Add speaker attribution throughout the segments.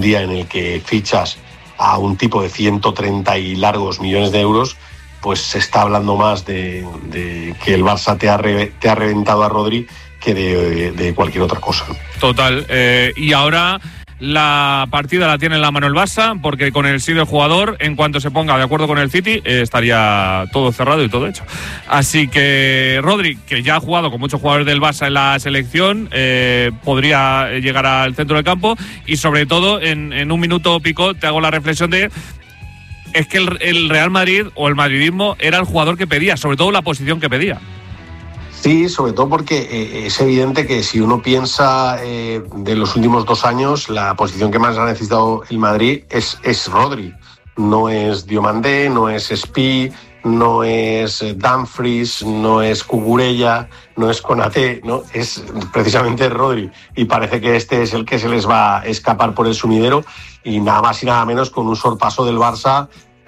Speaker 1: un día en el que fichas a un tipo de 130 y largos millones de euros, pues se está hablando más de que el Barça te ha reventado a Rodri que de cualquier otra cosa.
Speaker 2: Total. Y ahora la partida la tiene en la mano el Barça, porque con el sí del jugador, en cuanto se ponga de acuerdo con el City, estaría todo cerrado y todo hecho. Así que Rodri, que ya ha jugado con muchos jugadores del Barça en la selección, podría llegar al centro del campo. Y sobre todo, en un minuto pico, te hago la reflexión de... Es que el Real Madrid o el madridismo era el jugador que pedía, sobre todo la posición que pedía.
Speaker 1: Sí, sobre todo porque es evidente que si uno piensa de los últimos 2 años, la posición que más ha necesitado el Madrid es Rodri. No es Diomandé, no es Spi, no es Dumfries, no es Cucurella, no es Konaté, ¿no? Es precisamente Rodri. Y parece que este es el que se les va a escapar por el sumidero, y nada más y nada menos con un sorpaso del Barça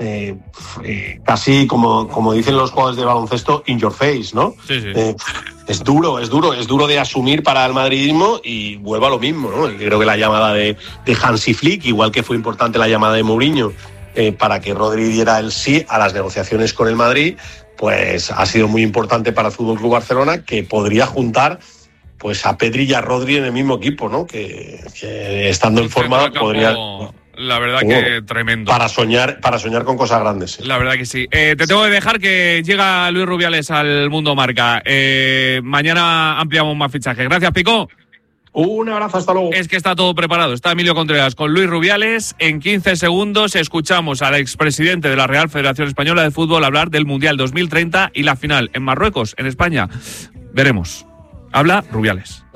Speaker 1: casi como dicen los jugadores de baloncesto, in your face, ¿no?
Speaker 2: Sí, sí.
Speaker 1: Es duro de asumir para el madridismo, y vuelvo a lo mismo, ¿no? Creo que la llamada de Hansi Flick, igual que fue importante la llamada de Mourinho para que Rodri diera el sí a las negociaciones con el Madrid, pues ha sido muy importante para el FC Barcelona, que podría juntar pues a Pedri y a Rodri en el mismo equipo, ¿no? Que estando en forma podría...
Speaker 2: La verdad que tremendo.
Speaker 1: Para soñar con cosas grandes. Sí.
Speaker 2: La verdad que sí. Te tengo que dejar, que llega Luis Rubiales al Mundo Marca. Mañana ampliamos más fichajes. Gracias, Pico.
Speaker 1: Un abrazo, hasta luego.
Speaker 2: Es que está todo preparado. Está Emilio Contreras con Luis Rubiales. En 15 segundos escuchamos al expresidente de la Real Federación Española de Fútbol hablar del Mundial 2030 y la final en Marruecos, en España. Veremos. Habla Rubiales.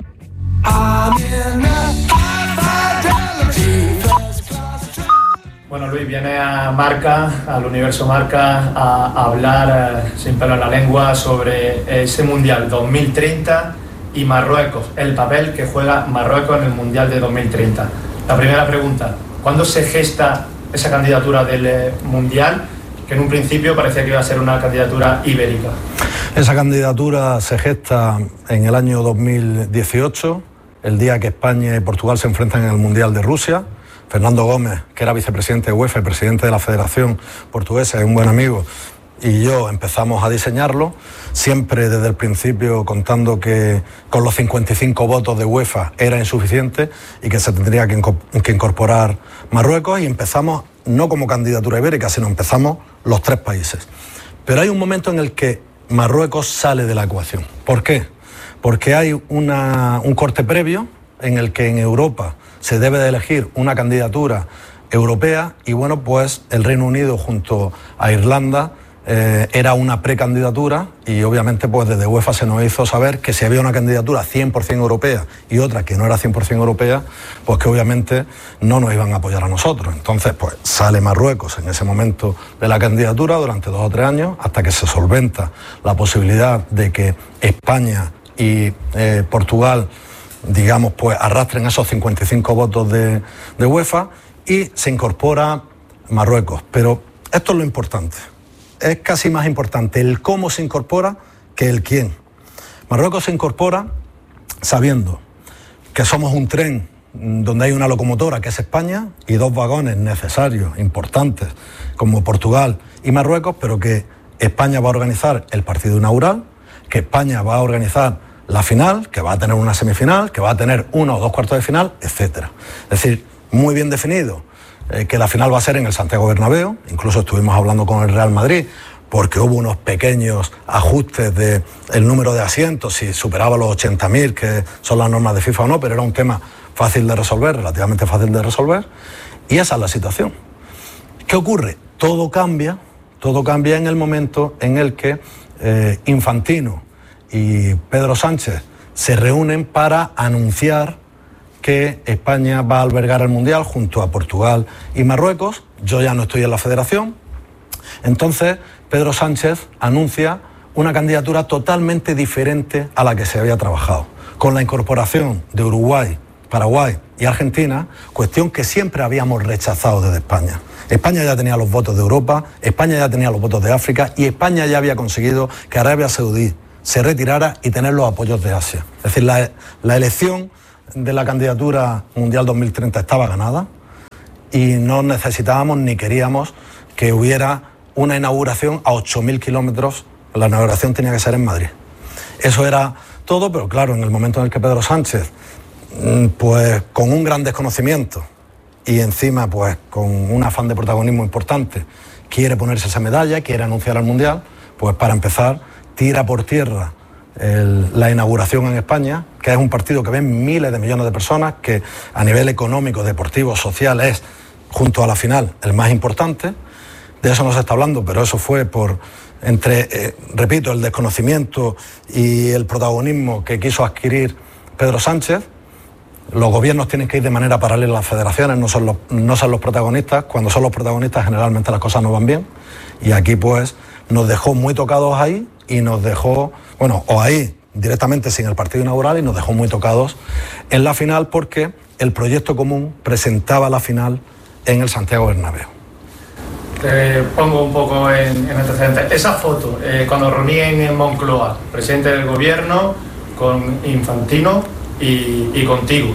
Speaker 3: Bueno, Luis, viene a Marca, al Universo Marca, a hablar sin pelo en la lengua sobre ese Mundial 2030 y Marruecos, el papel que juega Marruecos en el Mundial de 2030. La primera pregunta, ¿cuándo se gesta esa candidatura del Mundial, que en un principio parecía que iba a ser una candidatura ibérica?
Speaker 4: Esa candidatura se gesta en el año 2018, el día que España y Portugal se enfrentan en el Mundial de Rusia. Fernando Gómez, que era vicepresidente de UEFA, presidente de la Federación Portuguesa, es un buen amigo, y yo empezamos a diseñarlo, siempre desde el principio contando que con los 55 votos de UEFA era insuficiente y que se tendría que incorporar Marruecos, y empezamos no como candidatura ibérica, sino empezamos los 3 países. Pero hay un momento en el que Marruecos sale de la ecuación. ¿Por qué? Porque hay un corte previo en el que en Europa se debe de elegir una candidatura europea, y bueno, pues el Reino Unido junto a Irlanda era una precandidatura, y obviamente pues desde UEFA se nos hizo saber que si había una candidatura 100% europea y otra que no era 100% europea, pues que obviamente no nos iban a apoyar a nosotros. Entonces pues sale Marruecos en ese momento de la candidatura durante 2 o 3 años, hasta que se solventa la posibilidad de que España y Portugal, digamos, pues arrastren esos 55 votos de UEFA, y se incorpora Marruecos. Pero esto es lo importante. Es casi más importante el cómo se incorpora que el quién. Marruecos se incorpora sabiendo que somos un tren donde hay una locomotora, que es España, y 2 vagones necesarios, importantes, como Portugal y Marruecos, pero que España va a organizar el partido inaugural, que España va a organizar la final, que va a tener una semifinal, que va a tener 1 o 2 cuartos de final, etcétera. Es decir, muy bien definido que la final va a ser en el Santiago Bernabéu. Incluso estuvimos hablando con el Real Madrid, porque hubo unos pequeños ajustes del número de asientos, si superaba los 80.000, que son las normas de FIFA o no, pero era un tema fácil de resolver, relativamente fácil de resolver, y esa es la situación. ¿Qué ocurre? Todo cambia en el momento en el que Infantino y Pedro Sánchez se reúnen para anunciar que España va a albergar el Mundial junto a Portugal y Marruecos. Yo ya no estoy en la federación. Entonces, Pedro Sánchez anuncia una candidatura totalmente diferente a la que se había trabajado, con la incorporación de Uruguay, Paraguay y Argentina, cuestión que siempre habíamos rechazado desde España. España ya tenía los votos de Europa, España ya tenía los votos de África, y España ya había conseguido que Arabia Saudí se retirara y tener los apoyos de Asia. Es decir, la elección de la candidatura Mundial 2030 estaba ganada. y no necesitábamos ni queríamos que hubiera una inauguración a 8.000 kilómetros. La inauguración tenía que ser en Madrid. Eso era todo, pero claro, en el momento en el que Pedro Sánchez, pues con un gran desconocimiento y encima pues con un afán de protagonismo importante, quiere ponerse esa medalla, quiere anunciar al Mundial, pues para empezar tira por tierra la inauguración en España, que es un partido que ven miles de millones de personas, que a nivel económico, deportivo, social es, junto a la final, el más importante. De eso no se está hablando, pero eso fue por repito, el desconocimiento y el protagonismo que quiso adquirir Pedro Sánchez. Los gobiernos tienen que ir de manera paralela a las federaciones, no son los protagonistas. Cuando son los protagonistas generalmente las cosas no van bien, y aquí pues nos dejó muy tocados ahí y nos dejó, o ahí directamente sin el partido inaugural, y nos dejó muy tocados en la final porque el proyecto común presentaba la final en el Santiago Bernabéu.
Speaker 3: Te pongo un poco en antecedentes. Esa foto, cuando reunían en Moncloa, presidente del gobierno, con Infantino y contigo,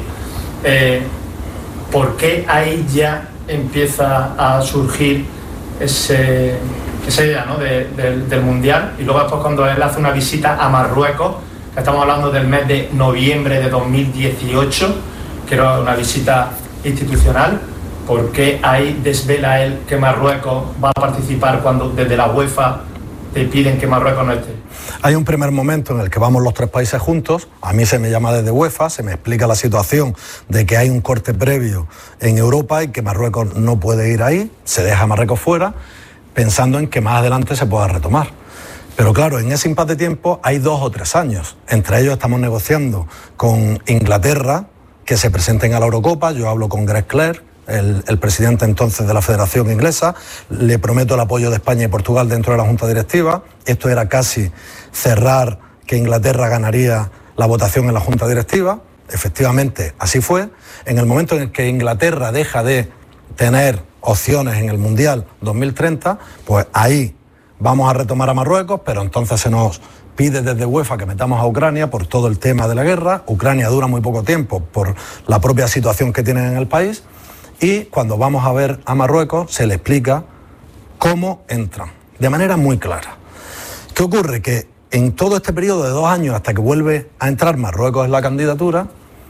Speaker 3: ¿por qué ahí ya empieza a surgir esa idea, ¿no? del Mundial? Y luego después cuando él hace una visita a Marruecos, que estamos hablando del mes de noviembre de 2018, que era una visita institucional, ¿por qué ahí desvela él que Marruecos va a participar cuando desde la UEFA te piden que Marruecos no esté?
Speaker 4: Hay un primer momento en el que vamos los tres países juntos, a mí se me llama desde UEFA, se me explica la situación de que hay un corte previo en Europa y que Marruecos no puede ir ahí, se deja a Marruecos fuera, pensando en que más adelante se pueda retomar. Pero claro, en ese impasse de tiempo hay 2 o 3 años, entre ellos estamos negociando con Inglaterra que se presenten a la Eurocopa, yo hablo con Greg Clerk, el presidente entonces de la Federación Inglesa, le prometo el apoyo de España y Portugal dentro de la Junta Directiva. Esto era casi cerrar que Inglaterra ganaría la votación en la Junta Directiva. Efectivamente, así fue. En el momento en el que Inglaterra deja de tener opciones en el Mundial 2030, pues ahí vamos a retomar a Marruecos, pero entonces se nos pide desde UEFA que metamos a Ucrania por todo el tema de la guerra. Ucrania dura muy poco tiempo por la propia situación que tienen en el país. Y cuando vamos a ver a Marruecos se le explica cómo entran, de manera muy clara. ¿Qué ocurre? Que en todo este periodo de 2 años hasta que vuelve a entrar Marruecos en la candidatura,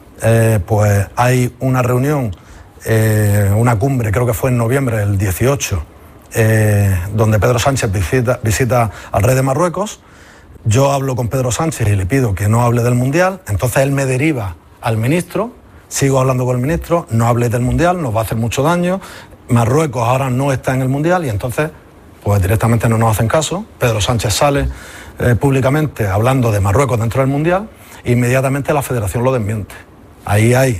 Speaker 4: pues hay una reunión, una cumbre, creo que fue en noviembre del 18, donde Pedro Sánchez visita al rey de Marruecos. Yo hablo con Pedro Sánchez y le pido que no hable del Mundial, entonces él me deriva al ministro. Sigo hablando con el ministro, no hables del Mundial, nos va a hacer mucho daño. Marruecos ahora no está en el Mundial y entonces pues directamente no nos hacen caso. Pedro Sánchez sale públicamente hablando de Marruecos dentro del Mundial e inmediatamente la Federación lo desmiente. Ahí hay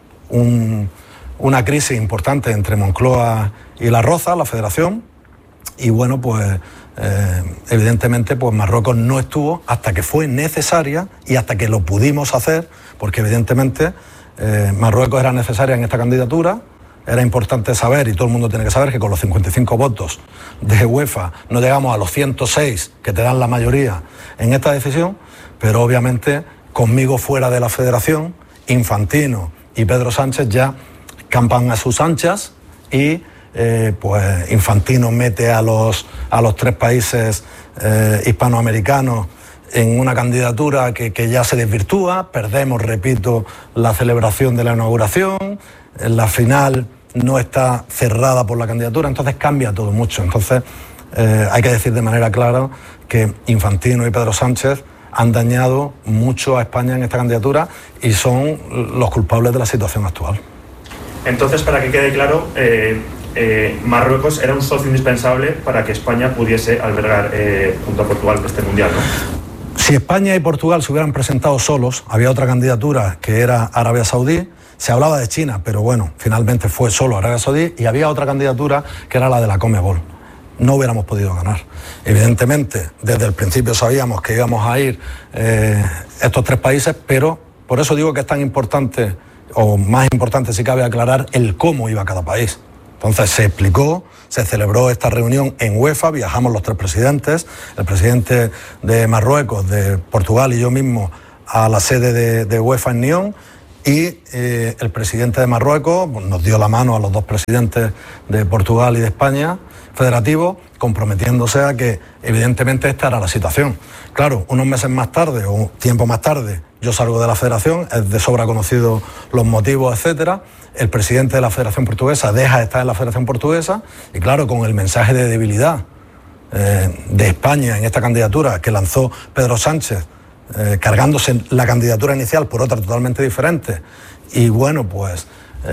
Speaker 4: una crisis importante entre Moncloa y La Roza, la Federación, y bueno, pues evidentemente pues Marruecos no estuvo hasta que fue necesaria y hasta que lo pudimos hacer, porque evidentemente Marruecos era necesaria en esta candidatura. Era importante saber, y todo el mundo tiene que saber, que con los 55 votos de UEFA no llegamos a los 106 que te dan la mayoría en esta decisión, pero obviamente conmigo fuera de la Federación, Infantino y Pedro Sánchez ya campan a sus anchas y pues Infantino mete a los 3 países hispanoamericanos en una candidatura que ya se desvirtúa. Perdemos, repito, la celebración de la inauguración, la final no está cerrada por la candidatura, entonces cambia todo mucho. Entonces hay que decir de manera clara que Infantino y Pedro Sánchez han dañado mucho a España en esta candidatura y son los culpables de la situación actual.
Speaker 5: Entonces, para que quede claro, Marruecos era un socio indispensable para que España pudiese albergar junto a Portugal este Mundial, ¿no?
Speaker 4: Si España y Portugal se hubieran presentado solos, había otra candidatura que era Arabia Saudí, se hablaba de China, pero bueno, finalmente fue solo Arabia Saudí, y había otra candidatura que era la de la Conmebol. No hubiéramos podido ganar. Evidentemente, desde el principio sabíamos que íbamos a ir estos 3 países, pero por eso digo que es tan importante, o más importante si cabe, aclarar el cómo iba cada país. Entonces se explicó, se celebró esta reunión en UEFA, viajamos los 3 presidentes, el presidente de Marruecos, de Portugal y yo mismo a la sede de UEFA en Nyon, Y el presidente de Marruecos nos dio la mano a los dos presidentes de Portugal y de España, federativos, comprometiéndose a que evidentemente esta era la situación. Claro, unos meses más tarde o un tiempo más tarde yo salgo de la federación, es de sobra conocido los motivos, etcétera. El presidente de la Federación Portuguesa deja de estar en la Federación Portuguesa y claro, con el mensaje de debilidad de España en esta candidatura que lanzó Pedro Sánchez, cargándose la candidatura inicial por otra totalmente diferente y bueno, pues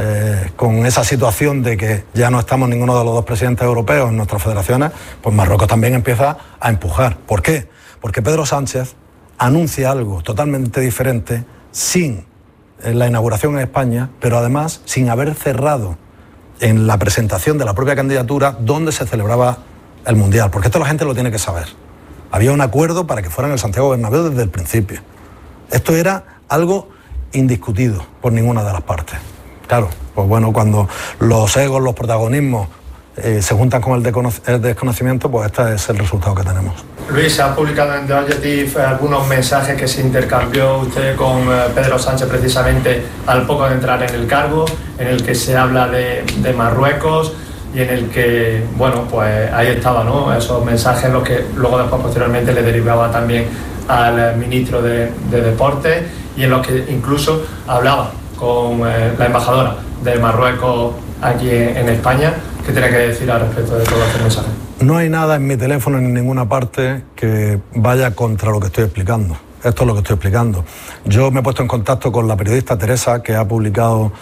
Speaker 4: con esa situación de que ya no estamos ninguno de los dos presidentes europeos en nuestras federaciones, pues Marruecos también empieza a empujar. ¿Por qué? Porque Pedro Sánchez anuncia algo totalmente diferente sin la inauguración en España, pero además sin haber cerrado en la presentación de la propia candidatura donde se celebraba el Mundial, porque esto la gente lo tiene que saber. Había un acuerdo para que fuera en el Santiago Bernabéu desde el principio. Esto era algo indiscutido por ninguna de las partes. Claro, pues bueno, cuando los egos, los protagonismos se juntan con el desconocimiento, pues este es el resultado que tenemos.
Speaker 3: Luis, se ha publicado en The Objective algunos mensajes que se intercambió usted con Pedro Sánchez precisamente al poco de entrar en el cargo, en el que se habla de Marruecos y en el que, bueno, pues ahí estaba, ¿no? Esos mensajes, los que luego después posteriormente le derivaba también al ministro de Deportes y en los que incluso hablaba con la embajadora de Marruecos aquí en España. ¿Qué tiene que decir al respecto de todos estos mensajes?
Speaker 4: No hay nada en mi teléfono ni en ninguna parte que vaya contra lo que estoy explicando. Esto es lo que estoy explicando. Yo me he puesto en contacto con la periodista Teresa, que ha publicado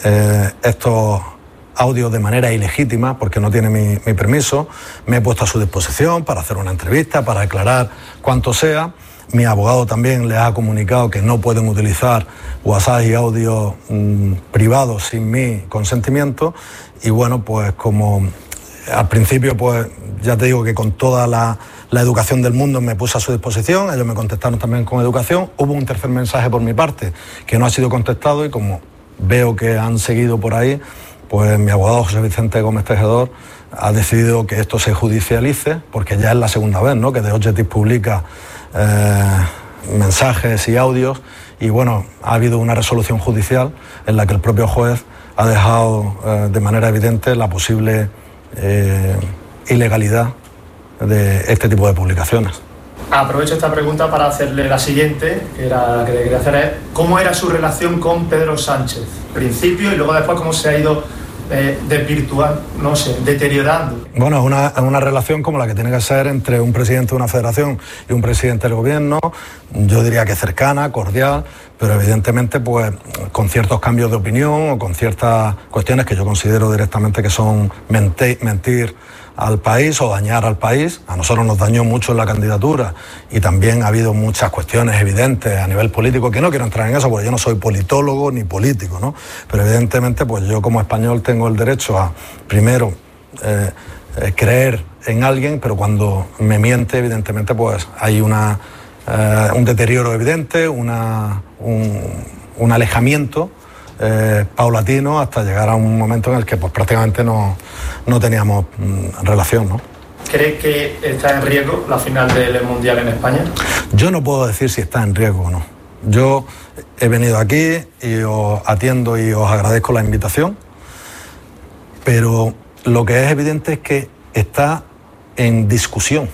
Speaker 4: estos audios de manera ilegítima, porque no tiene mi permiso. Me he puesto a su disposición para hacer una entrevista, para aclarar cuanto sea. Mi abogado también le ha comunicado que no pueden utilizar WhatsApp y audios privados sin mi consentimiento. Y bueno, pues como al principio, pues ya te digo que con toda la educación del mundo me puse a su disposición, ellos me contestaron también con educación. Hubo un tercer mensaje por mi parte que no ha sido contestado y como veo que han seguido por ahí, pues mi abogado José Vicente Gómez Tejedor ha decidido que esto se judicialice, porque ya es la segunda vez, ¿no?, que The Objective publica mensajes y audios y bueno, ha habido una resolución judicial en la que el propio juez ha dejado de manera evidente la posible ilegalidad de este tipo de publicaciones.
Speaker 3: Aprovecho esta pregunta para hacerle la siguiente, que era la que le quería hacer, es ¿cómo era su relación con Pedro Sánchez? Principio y luego después cómo se ha ido desvirtuando, no sé, deteriorando.
Speaker 4: Bueno, es una relación como la que tiene que ser entre un presidente de una federación y un presidente del gobierno, yo diría que cercana, cordial, pero evidentemente pues con ciertos cambios de opinión o con ciertas cuestiones que yo considero directamente que son mentir al país o dañar al país. A nosotros nos dañó mucho en la candidatura y también ha habido muchas cuestiones evidentes a nivel político, que no quiero entrar en eso porque yo no soy politólogo ni político, ¿no? Pero evidentemente pues yo como español tengo el derecho a, primero, creer en alguien, pero cuando me miente evidentemente pues hay un deterioro evidente, un alejamiento paulatino hasta llegar a un momento en el que pues prácticamente no teníamos relación, ¿no?
Speaker 3: ¿Cree que está en riesgo la final del Mundial en España?
Speaker 4: Yo no puedo decir si está en riesgo o no. Yo he venido aquí y os atiendo y os agradezco la invitación, pero lo que es evidente es que está en discusión.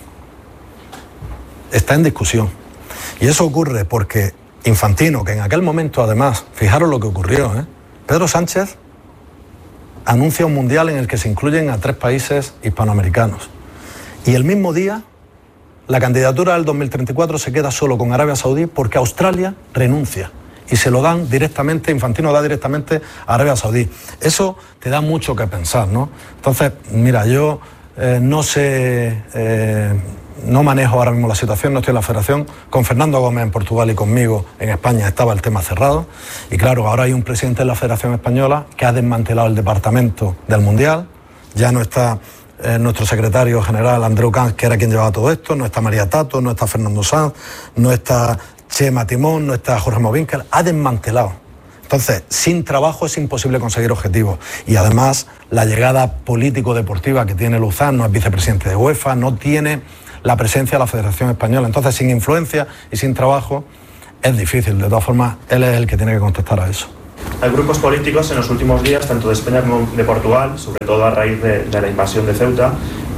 Speaker 4: Está en discusión. Y eso ocurre porque Infantino, que en aquel momento además, fijaros lo que ocurrió, Pedro Sánchez anuncia un mundial en el que se incluyen a 3 países hispanoamericanos. Y el mismo día, la candidatura del 2034 se queda solo con Arabia Saudí porque Australia renuncia. Y se lo dan directamente, Infantino da directamente a Arabia Saudí. Eso te da mucho que pensar, ¿no? Entonces, mira, yo no sé, no manejo ahora mismo la situación, no estoy en la federación. Con Fernando Gómez en Portugal y conmigo en España estaba el tema cerrado. Y claro, ahora hay un presidente de la Federación Española que ha desmantelado el departamento del Mundial. Ya no está nuestro secretario general Andreu Camps, que era quien llevaba todo esto, no está María Tato, no está Fernando Sanz, no está Chema Timón, no está Jorge Movinkel, ha desmantelado. Entonces, sin trabajo es imposible conseguir objetivos. Y además, la llegada político-deportiva que tiene Luzán, no es vicepresidente de UEFA, no tiene la presencia de la Federación Española. Entonces, sin influencia y sin trabajo, es difícil. De todas formas, él es el que tiene que contestar a eso.
Speaker 5: Hay grupos políticos en los últimos días, tanto de España como de Portugal, sobre todo a raíz de la invasión de Ceuta,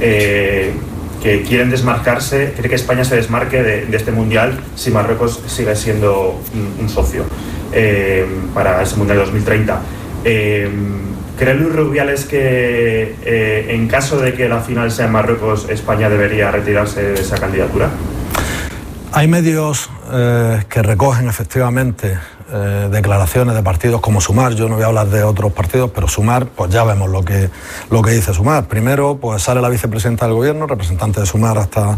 Speaker 5: que quieren desmarcarse, quiere que España se desmarque de este mundial si Marruecos sigue siendo un socio para ese mundial de 2030. ¿Cree Luis Rubiales que en caso de que la final sea en Marruecos, España debería retirarse de esa candidatura?
Speaker 4: Hay medios que recogen efectivamente declaraciones de partidos como Sumar. Yo no voy a hablar de otros partidos, pero Sumar, pues ya vemos lo que dice Sumar. Primero, pues sale la vicepresidenta del gobierno, representante de Sumar hasta,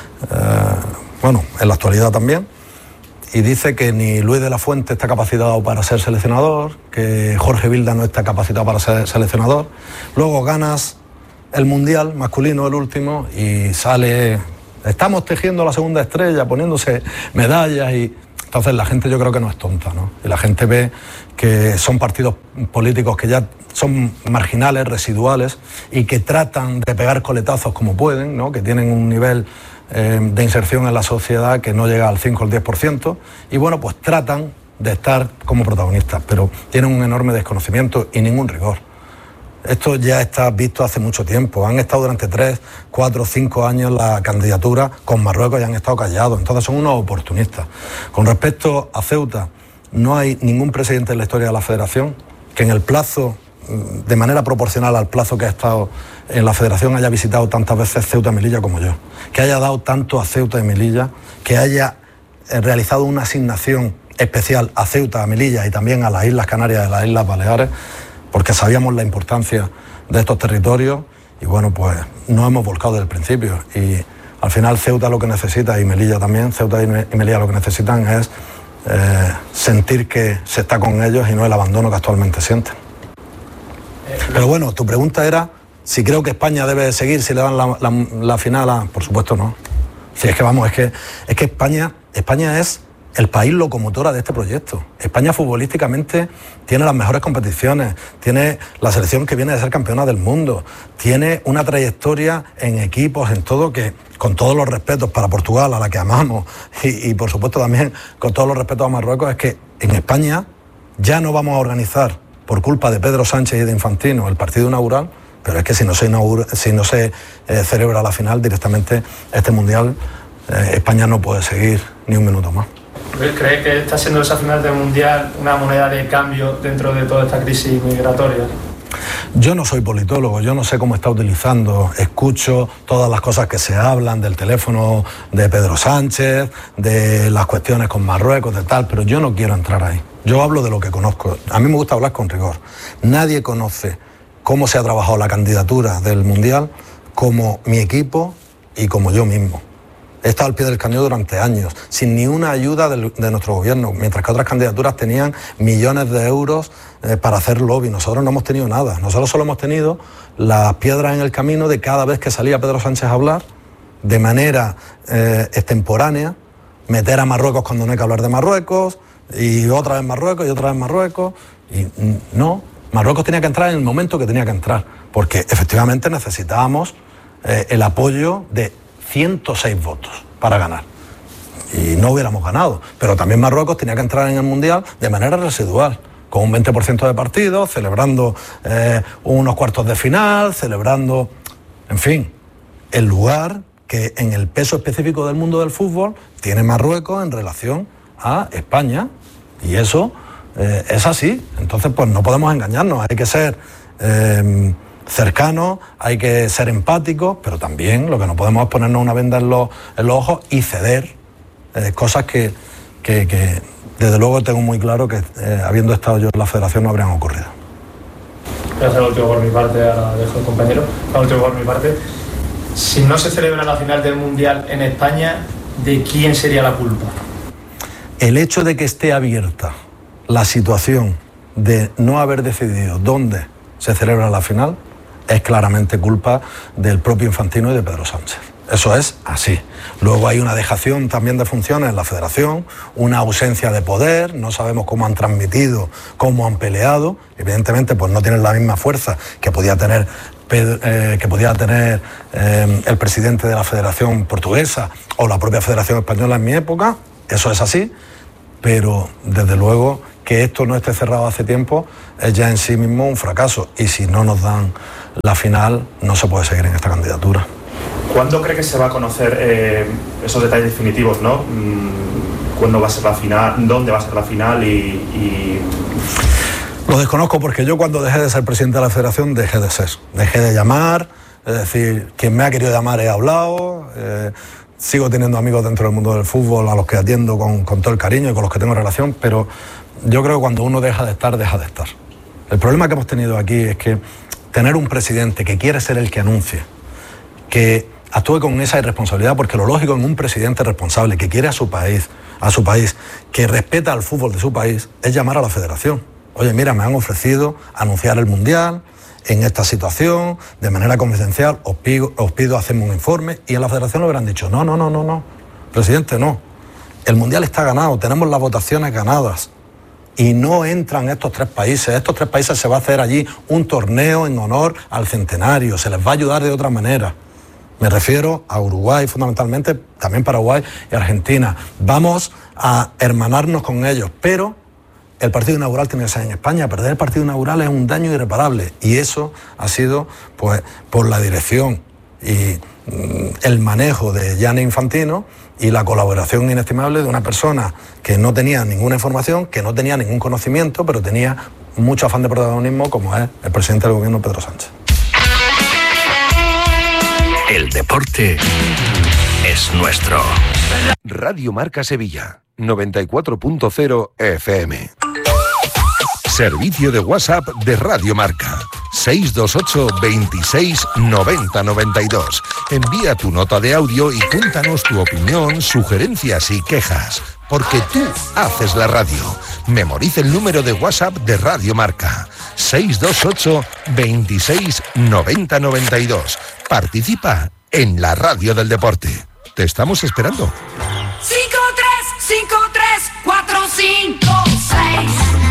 Speaker 4: en la actualidad también, y dice que ni Luis de la Fuente está capacitado para ser seleccionador, que Jorge Vilda no está capacitado para ser seleccionador. Luego ganas el Mundial masculino, el último, y sale, estamos tejiendo la segunda estrella, poniéndose medallas y... Entonces la gente yo creo que no es tonta, ¿no? Y la gente ve que son partidos políticos que ya son marginales, residuales, y que tratan de pegar coletazos como pueden, ¿no? Que tienen un nivel de inserción en la sociedad que no llega al 5 o al 10%, y bueno, pues tratan de estar como protagonistas, pero tienen un enorme desconocimiento y ningún rigor. Esto ya está visto hace mucho tiempo. Han estado durante 3, 4, 5 años la candidatura con Marruecos y han estado callados. Entonces son unos oportunistas. Con respecto a Ceuta, no hay ningún presidente en la historia de la Federación que en el plazo, de manera proporcional al plazo que ha estado en la Federación, haya visitado tantas veces Ceuta y Melilla como yo. Que haya dado tanto a Ceuta y Melilla, que haya realizado una asignación especial a Ceuta, a Melilla y también a las Islas Canarias y a las Islas Baleares, porque sabíamos la importancia de estos territorios y bueno, pues nos hemos volcado desde el principio. Y al final Ceuta lo que necesita, y Melilla también, Ceuta y Melilla lo que necesitan es sentir que se está con ellos y no el abandono que actualmente sienten. Pero bueno, tu pregunta era si creo que España debe seguir, si le dan la final a... Por supuesto no. Si es que vamos, es que España es el país locomotora de este proyecto. España futbolísticamente tiene las mejores competiciones, tiene la selección que viene de ser campeona del mundo, tiene una trayectoria en equipos, en todo, que con todos los respetos para Portugal, a la que amamos, y por supuesto también con todos los respetos a Marruecos, es que en España ya no vamos a organizar, por culpa de Pedro Sánchez y de Infantino, el partido inaugural, pero es que si no se celebra la final directamente, este Mundial, España no puede seguir ni un minuto más.
Speaker 3: ¿Cree que está siendo esa final del Mundial una moneda de cambio dentro de toda esta crisis migratoria?
Speaker 4: Yo no soy politólogo, yo no sé cómo está utilizando, escucho todas las cosas que se hablan del teléfono de Pedro Sánchez, de las cuestiones con Marruecos, de tal, pero yo no quiero entrar ahí. Yo hablo de lo que conozco. A mí me gusta hablar con rigor. Nadie conoce cómo se ha trabajado la candidatura del Mundial como mi equipo y como yo mismo. He estado al pie del cañón durante años, sin ni una ayuda de nuestro gobierno, mientras que otras candidaturas tenían millones de euros para hacer lobby. Nosotros no hemos tenido nada. Nosotros solo hemos tenido las piedras en el camino de cada vez que salía Pedro Sánchez a hablar, de manera extemporánea, meter a Marruecos cuando no hay que hablar de Marruecos, y otra vez Marruecos, y otra vez Marruecos. Y no, Marruecos tenía que entrar en el momento que tenía que entrar, porque efectivamente necesitábamos el apoyo de 106 votos para ganar. Y no hubiéramos ganado. Pero también Marruecos tenía que entrar en el Mundial de manera residual, con un 20% de partidos, celebrando unos cuartos de final, celebrando, en fin, el lugar que en el peso específico del mundo del fútbol tiene Marruecos en relación a España. Y eso es así. Entonces, pues no podemos engañarnos. Hay que ser cercanos, hay que ser empáticos, pero también lo que no podemos es ponernos una venda en los ojos y ceder cosas que desde luego tengo muy claro que habiendo estado yo en la Federación no habrían ocurrido.
Speaker 3: Voy a hacer lo último por mi parte, ahora dejo el compañero. Lo último por mi parte. Si no se celebra la final del Mundial en España, ¿de quién sería la culpa?
Speaker 4: El hecho de que esté abierta la situación de no haber decidido dónde se celebra la final es claramente culpa del propio Infantino y de Pedro Sánchez. Eso es así. Luego hay una dejación también de funciones en la Federación, una ausencia de poder, no sabemos cómo han transmitido, cómo han peleado. Evidentemente, pues no tienen la misma fuerza que podía tener el presidente de la Federación Portuguesa o la propia Federación Española en mi época. Eso es así, pero desde luego que esto no esté cerrado hace tiempo es ya en sí mismo un fracaso. Y si no nos dan la final, no se puede seguir en esta candidatura.
Speaker 5: ¿Cuándo cree que se va a conocer esos detalles definitivos, ¿no? ¿Cuándo va a ser la final? ¿Dónde va a ser la final? Y...
Speaker 4: Lo desconozco porque yo cuando dejé de ser presidente de la federación dejé de ser. Dejé de llamar, es decir, quien me ha querido llamar he hablado, sigo teniendo amigos dentro del mundo del fútbol a los que atiendo con todo el cariño y con los que tengo relación, pero yo creo que cuando uno deja de estar, deja de estar. El problema que hemos tenido aquí es que tener un presidente que quiere ser el que anuncie, que actúe con esa irresponsabilidad, porque lo lógico en un presidente responsable que quiere a su país, que respeta al fútbol de su país, es llamar a la federación. Oye, mira, me han ofrecido anunciar el Mundial en esta situación, de manera confidencial, os pido hacerme un informe, y en la federación lo habrán dicho, no, presidente, no. El Mundial está ganado, tenemos las votaciones ganadas, y no entran estos tres países. Estos tres países se va a hacer allí un torneo en honor al centenario, se les va a ayudar de otra manera. Me refiero a Uruguay fundamentalmente, también Paraguay y Argentina. Vamos a hermanarnos con ellos, pero el partido inaugural tiene que ser en España. Perder el partido inaugural es un daño irreparable, y eso ha sido pues por la dirección y el manejo de Gianni Infantino y la colaboración inestimable de una persona que no tenía ninguna información, que no tenía ningún conocimiento, pero tenía mucho afán de protagonismo, como es el presidente del gobierno, Pedro Sánchez.
Speaker 6: El deporte es nuestro. Radio Marca Sevilla, 94.0 FM. Servicio de WhatsApp de Radio Marca. 628 26 90 92. Envía tu nota de audio y cuéntanos tu opinión, sugerencias y quejas. Porque tú haces la radio. Memoriza el número de WhatsApp de Radio Marca. 628 26 90 92. Participa en la radio del deporte. Te estamos esperando.
Speaker 7: 5-3-5-3-4-5-6.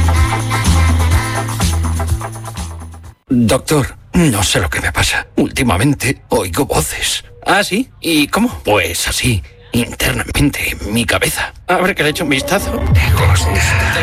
Speaker 8: Doctor, no sé lo que me pasa. Últimamente oigo voces.
Speaker 7: ¿Ah, sí? ¿Y cómo?
Speaker 8: Pues así, internamente, en mi cabeza.
Speaker 7: A ver, que le echo un vistazo.
Speaker 8: ¿Te gusta?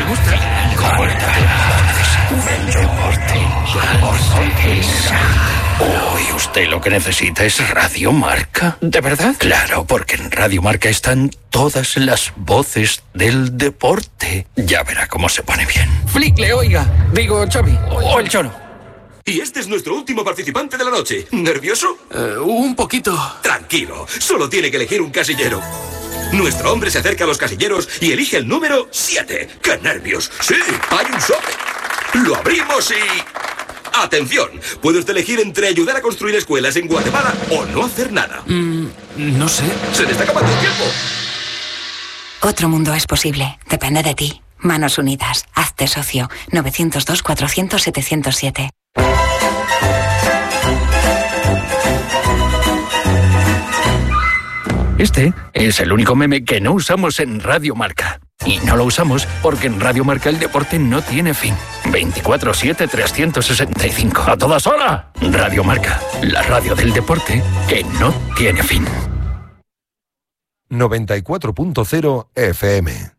Speaker 8: Hoy usted lo que necesita es Radio Marca.
Speaker 7: ¿De verdad?
Speaker 8: Claro, porque en Radio Marca están todas las voces del deporte. Ya verá cómo se pone bien.
Speaker 7: Flick, oiga. Digo, Xavi. O el Cholo.
Speaker 9: Y este es nuestro último participante de la noche. ¿Nervioso?
Speaker 7: Un poquito.
Speaker 9: Tranquilo, solo tiene que elegir un casillero. Nuestro hombre se acerca a los casilleros y elige el número 7. ¡Qué nervios! ¡Sí, hay un sobre! Lo abrimos y... ¡Atención! Puede usted elegir entre ayudar a construir escuelas en Guatemala o no hacer nada.
Speaker 7: No sé.
Speaker 9: ¡Se le está acabando el tiempo!
Speaker 10: Otro mundo es posible. Depende de ti. Manos Unidas. Hazte socio. 902-400-707.
Speaker 8: Este es el único meme que no usamos en Radio Marca. Y no lo usamos porque en Radio Marca el deporte no tiene fin. 24/7-365. ¡A todas horas! Radio Marca, la radio del deporte que no tiene fin.
Speaker 6: 94.0 FM.